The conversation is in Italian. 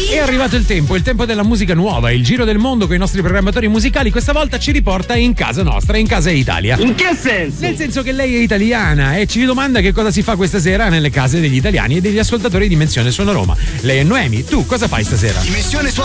È arrivato il tempo della musica nuova, il giro del mondo con i nostri programmatori musicali. Questa volta ci riporta in casa nostra, in casa Italia. In che senso? Nel senso che lei è italiana e ci domanda che cosa si fa questa sera nelle case degli italiani e degli ascoltatori di Dimensione Suono Roma. Lei è Noemi, tu cosa fai stasera? Dimensione Suono